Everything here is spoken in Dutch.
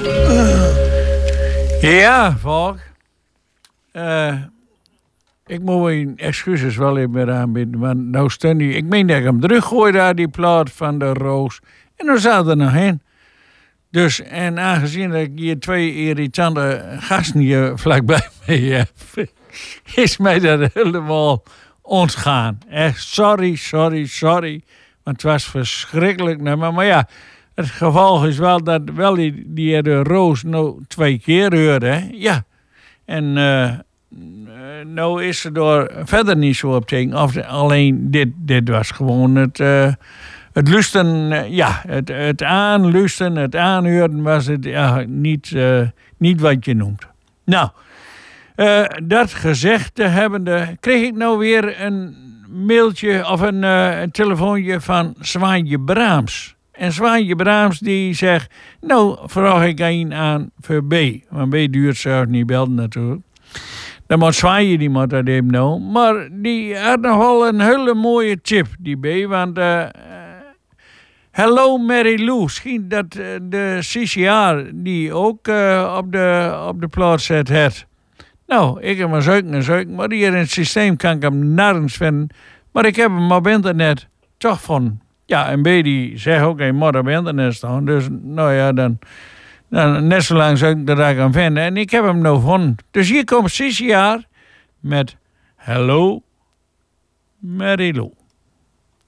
Ja, Volk. Ik moet je excuses wel even aanbieden. Want nou stond die, ik meen dat ik hem teruggooide daar, die plaat van de Roos. En dan zat er nog in. Dus, en aangezien dat ik hier 2 irritante gasten hier vlakbij mee heb, is mij dat helemaal ontgaan. Echt, sorry. Want het was verschrikkelijk. Maar ja, het gevolg is wel dat wel die de Roos nou 2 keer hoorde. Hè? Ja. En nou is er door verder niet zo op tegen. Of alleen dit was gewoon het lusten, het aanlusten, het aanhuren was het niet wat je noemt. Nou, dat gezegd hebbende, kreeg ik nou weer een mailtje of een telefoontje van Zwaantje Braams. En Zwaantje Braams die zegt, nou vraag ik aan voor B. Want B duurt zelf niet belden natuurlijk. Dan moet Zwaantje die moet dat even nou. Maar die had nog wel een hele mooie tip, die B. Want Hello Mary Lou, misschien dat de CCR die ook op de plaats zet heeft. Nou, ik heb maar zoeken, maar hier in het systeem kan ik hem nergens vinden. Maar ik heb hem op internet toch van. Ja, en B die zegt ook, hij moet op internet staan. Dus nou ja, dan net zo lang zoeken dat ik hem vinden. En ik heb hem nou gevonden. Dus hier komt CCR met Hello Mary Lou.